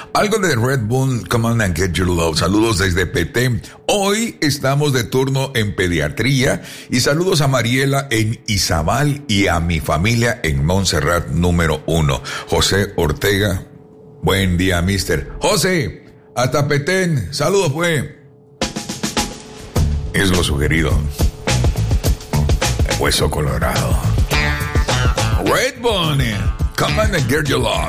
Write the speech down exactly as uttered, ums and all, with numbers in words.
Algo de Red Bull, Come On and Get Your Love. Saludos desde Petén. Hoy estamos de turno en pediatría y saludos a Mariela en Izabal y a mi familia en Montserrat número uno. José Ortega. Buen día, mister. José, hasta Petén. Saludos, pues. Es lo sugerido. Hueso Colorado. Red Bull, Come On and Get Your Love.